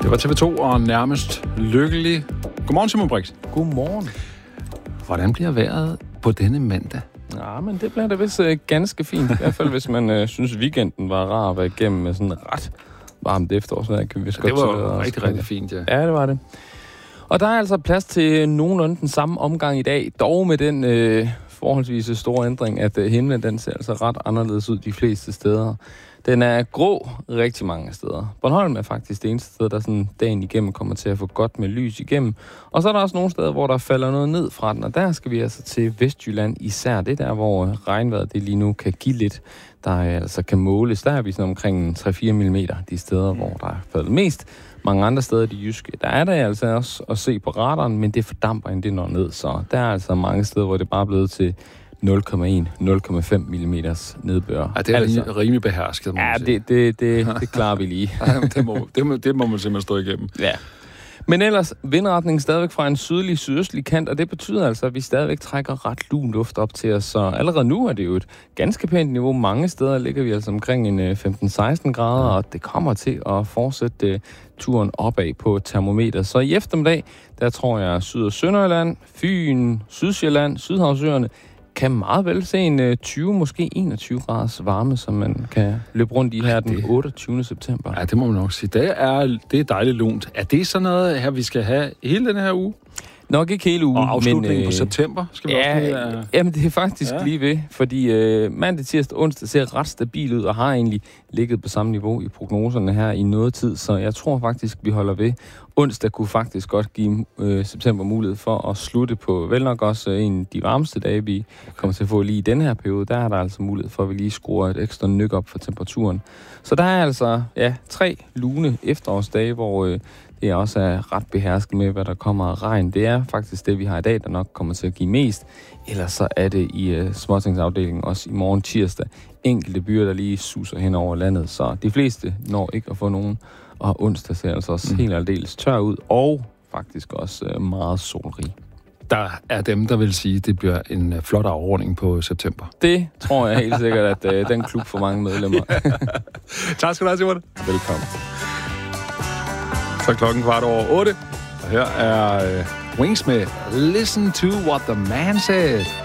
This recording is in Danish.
Det var TV2 og nærmest lykkelig. Godmorgen, Simon Brix. Godmorgen. Hvordan bliver vejret på denne mandag? Ja, men det bliver da vist ganske fint. I hvert fald, hvis man synes, weekenden var rar at være igennem med sådan ret varmt efterårsvejr. Det var rigtig fint, ja. Ja, det var det. Og der er altså plads til nogenlunde den samme omgang i dag, dog med den forholdsvis store ændring, at himlen den ser altså ret anderledes ud de fleste steder. Den er grå rigtig mange steder. Bornholm er faktisk det eneste sted, der sådan dagen igennem kommer til at få godt med lys igennem. Og så er der også nogle steder, hvor der falder noget ned fra den, og der skal vi altså til Vestjylland især. Det der, hvor regnvejret det lige nu kan give lidt, der altså kan måles. Der er vi sådan omkring 3-4 mm de steder, hvor der er faldet mest. Mange andre steder i de jyske, der er der altså også at se på radaren, men det fordamper end det når ned. Så der er altså mange steder, hvor det bare er blevet til 0,1-0,5 mm nedbør. Ja, det er altså rimelig behersket, må man sige. Det klarer vi lige. det må man simpelthen stå igennem. Ja. Men ellers vindretningen stadigvæk fra en sydøstlig kant, og det betyder altså, at vi stadigvæk trækker ret lun luft op til os. Så allerede nu er det jo et ganske pænt niveau. Mange steder ligger vi altså omkring en 15-16 grader, og det kommer til at fortsætte turen opad på termometer. Så i eftermiddag, der tror jeg Syd- og Sønderjylland, Fyn, Sydsjælland, Sydhavsøerne, kan meget vel se en 20, måske 21 graders varme, som man kan løbe rundt i her den 28. september. Ja, det må man nok sige. Det er dejligt lunt. Er det sådan noget her, vi skal have hele den her uge? Nok ikke hele ugen. Og afslutningen på september skal vi også jamen det er faktisk lige ved, fordi mandag, tirsdag, onsdag ser ret stabil ud, og har egentlig ligget på samme niveau i prognoserne her i noget tid, så jeg tror faktisk, vi holder ved. Onsdag kunne faktisk godt give september mulighed for at slutte på vel nok også en af de varmeste dage, vi kommer til at få lige i den her periode. Der er der altså mulighed for, at vi lige skruer et ekstra nyk op for temperaturen. Så der er altså 3 lune efterårsdage, hvor det også er ret behersket med, hvad der kommer af regn. Det er faktisk det, vi har i dag, der nok kommer til at give mest. Ellers så er det i småtingsafdelingen også i morgen tirsdag enkelte byer, der lige suser hen over landet. Så de fleste når ikke at få nogen. Og onsdag ser altså også helt aldeles tør ud, og faktisk også meget solrig. Der er dem, der vil sige, at det bliver en flot afrunding på september. Det tror jeg helt sikkert, at den klub får mange medlemmer. Tak skal du have, Simon. Velkommen. Så klokken 7:15, og her er Wings med Listen to What the Man Said.